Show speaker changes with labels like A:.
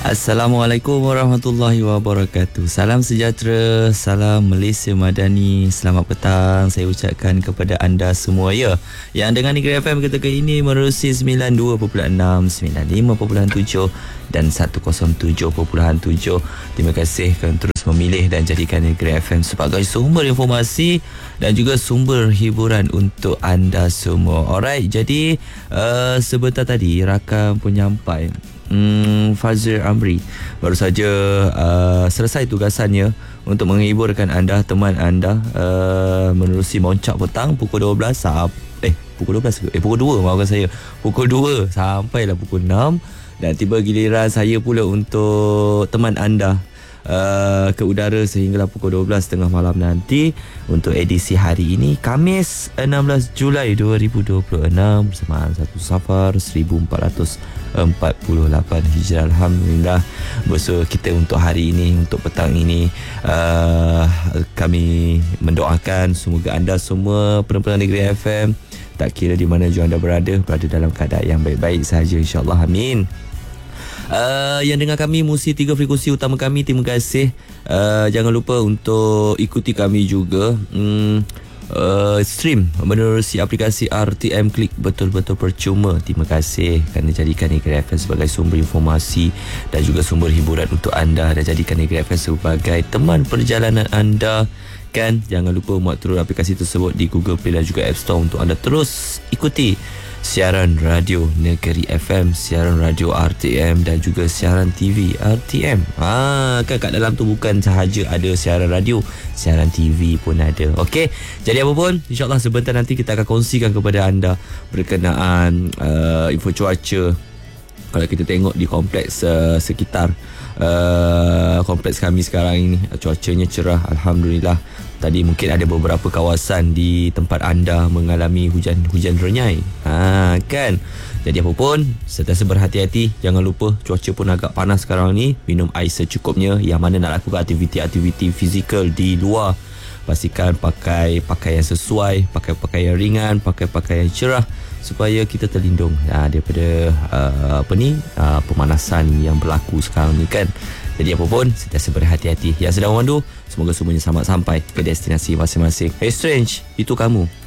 A: Assalamualaikum warahmatullahi wabarakatuh. Salam sejahtera, salam Malaysia Madani. Selamat petang saya ucapkan kepada anda semua ya. Yang dengar Negeri FM ketika ini menerusi 92.6, 95.7 dan 107.7. Terima kasih kerana terus memilih dan jadikan Negeri FM sebagai sumber informasi dan juga sumber hiburan untuk anda semua. Alright, jadi sebentar tadi rakam penyampai Fazil Amri baru saja selesai tugasannya untuk menghiburkan anda, teman anda, menerusi Moncak Petang pukul 12 pukul 2 maafkan saya, pukul 2 sampailah pukul 6, dan tiba giliran saya pula untuk teman anda ke udara sehinggalah pukul 12.30 malam nanti untuk edisi hari ini Khamis 16 Julai 2026 bersama 1 Safar 1448 Hijrah. Alhamdulillah bersama kita untuk hari ini, untuk petang ini. Kami mendoakan semoga anda semua pendengar Negeri FM, tak kira di mana juga anda berada dalam keadaan yang baik-baik sahaja, insyaAllah, amin. Yang dengar kami musi 3 frekuensi utama kami, terima kasih. Jangan lupa untuk ikuti kami juga stream menerusi aplikasi RTM Klik, betul-betul percuma. Terima kasih kerana jadikan Negeri FM sebagai sumber informasi dan juga sumber hiburan untuk anda, dan jadikan Negeri FM sebagai teman perjalanan anda. Kan, jangan lupa muat turun aplikasi tersebut di Google Play dan juga App Store untuk anda terus ikuti siaran radio Negeri FM, siaran radio RTM dan juga siaran TV RTM. Kan kat dalam tu bukan sahaja ada siaran radio, siaran TV pun ada. Okey, jadi apa pun, insyaAllah sebentar nanti kita akan kongsikan kepada anda berkenaan info cuaca. Kalau kita tengok di kompleks sekitar kompleks kami sekarang ini, cuacanya cerah, Alhamdulillah. Tadi mungkin ada beberapa kawasan di tempat anda mengalami hujan renyai. Kan. Jadi apa pun, sentiasa berhati-hati. Jangan lupa cuaca pun agak panas sekarang ni. Minum air secukupnya. Yang mana nak lakukan aktiviti-aktiviti fizikal di luar, pastikan pakai pakaian sesuai, pakai pakaian ringan, pakai pakaian cerah supaya kita terlindung daripada pemanasan yang berlaku sekarang ni kan. Jadi apa pun, sentiasa berhati-hati. Yang sedang memandu, semoga semuanya selamat sampai ke destinasi masing-masing. Hey Strange, itu kamu.